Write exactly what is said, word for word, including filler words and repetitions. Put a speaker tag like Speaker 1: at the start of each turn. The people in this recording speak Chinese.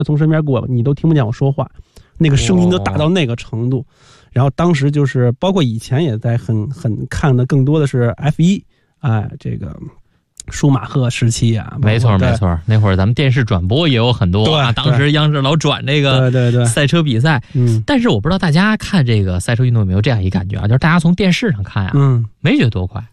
Speaker 1: 从身边过，你都听不见我说话，那个声音都大到那个程度。然后当时就是包括以前也在很很看的更多的是 F 一，哎，这个舒马赫时期啊，
Speaker 2: 没错没错，那会儿咱们电视转播也有很多啊，当时央视老转这个
Speaker 1: 对对对
Speaker 2: 赛车比赛，
Speaker 1: 嗯，
Speaker 2: 但是我不知道大家看这个赛车运动有没有这样一感觉啊，就是大家从电视上看啊，
Speaker 1: 嗯，
Speaker 2: 没觉得多快，